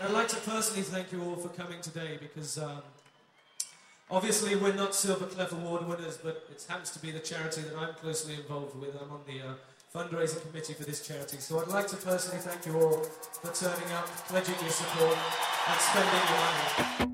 I'd like to personally thank you all for coming today because obviously we're not Silver Clef Award winners, but it happens to be the charity that I'm closely involved with. I'm on the fundraising committee for this charity. So I'd like to personally thank you all for turning up, pledging your support and spending your money.